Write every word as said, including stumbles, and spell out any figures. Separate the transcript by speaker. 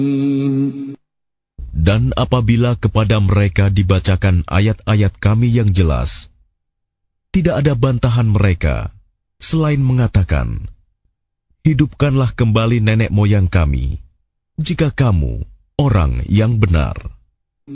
Speaker 1: Dan apabila kepada mereka dibacakan ayat-ayat Kami yang jelas, tidak ada bantahan mereka selain mengatakan, "Hidupkanlah kembali nenek moyang kami, jika kamu orang yang benar."